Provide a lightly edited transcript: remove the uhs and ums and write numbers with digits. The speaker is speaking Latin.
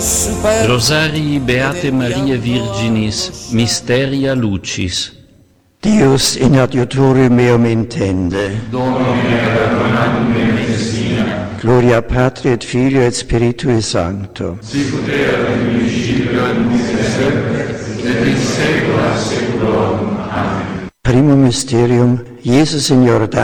Rosarii Beate Maria Virginis, Mysteria Lucis. Deus in adiutorium meum intende. Gloria Patri et Filio et Spiritui Sancto. Sicut erat in principio et nunc et semper et in saecula saeculorum. Amen. Primum mysterium, Iesus in Jordan